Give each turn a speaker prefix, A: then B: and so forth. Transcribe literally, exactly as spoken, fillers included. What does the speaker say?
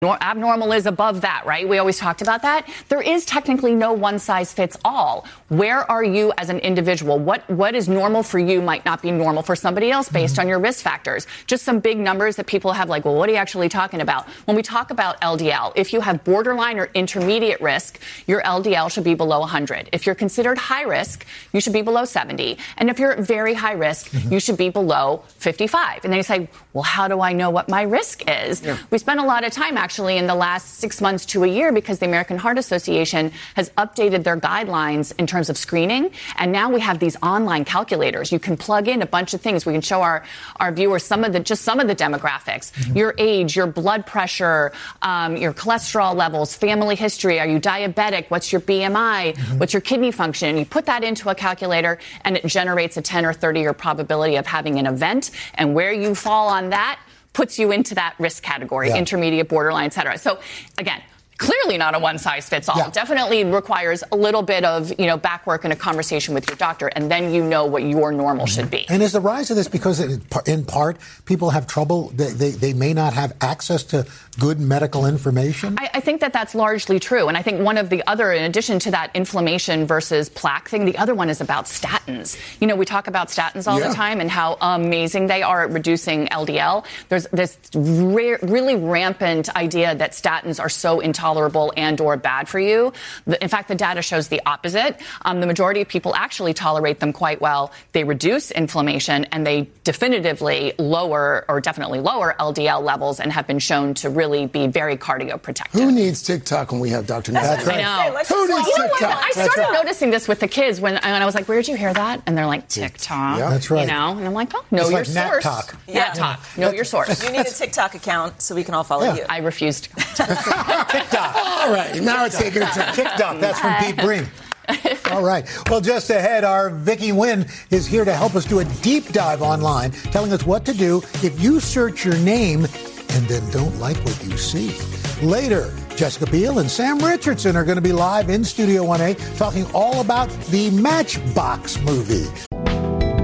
A: Abnormal is above that, right? We always talked about that. There is technically no one size fits all. Where are you as an individual? What what is normal for you might not be normal for somebody else based mm-hmm. on your risk factors. Just some big numbers that people have like, well, what are you actually talking about? When we talk about L D L, if you have borderline or intermediate risk, your L D L should be below one hundred. If you're considered high risk, you should be below seventy. And if you're very high risk, mm-hmm. you should be below fifty-five. And then you say, well, how do I know what my risk is? Yeah. We spent a lot of time actually Actually, in the last six months to a year, because the American Heart Association has updated their guidelines in terms of screening. And now we have these online calculators. You can plug in a bunch of things. We can show our, our viewers some of the, just some of the demographics, mm-hmm. your age, your blood pressure, um, your cholesterol levels, family history. Are you diabetic? What's your B M I? Mm-hmm. What's your kidney function? And you put that into a calculator and it generates a ten or thirty year probability of having an event. And where you fall on that puts you into that risk category, yeah. intermediate, borderline, et cetera. So, again, clearly not a one-size-fits-all. Yeah. Definitely requires a little bit of, you know, back work and a conversation with your doctor, and then you know what your normal mm-hmm. should be.
B: And is the rise of this because, in part, people have trouble, they, they, they may not have access to good medical information?
A: I, I think that that's largely true. And I think one of the other, in addition to that inflammation versus plaque thing, the other one is about statins. You know, we talk about statins all yeah. the time and how amazing they are at reducing L D L. There's this re- really rampant idea that statins are so intolerable and or bad for you. The, in fact, the data shows the opposite. Um, the majority of people actually tolerate them quite well. They reduce inflammation and they definitively lower or definitely lower L D L levels and have been shown to really be very cardioprotective.
C: Who needs TikTok when we have Doctor
A: That's
C: Nathan?
A: I know.
C: Who needs
A: you know
C: TikTok?
A: What? I started right. noticing this with the kids when, when I was like, where'd you hear that? And they're like, TikTok.
B: Yeah, that's right.
A: You know? And I'm like, oh, know
B: it's
A: your
B: like
A: source.
B: Nat-Talk.
A: Yeah. Nat-Talk. Know your source.
D: You need a TikTok account so we can all follow
B: yeah.
D: you.
A: I refused.
B: TikTok.
C: All right. Now it's taking a turn.
B: TikTok. That's from Pete Breen. All right. Well, just ahead, our Vicky Wynn is here to help us do a deep dive online, telling us what to do if you search your name and then don't like what you see. Later, Jessica Biel and Sam Richardson are going to be live in Studio one A talking all about the Matchbox movie.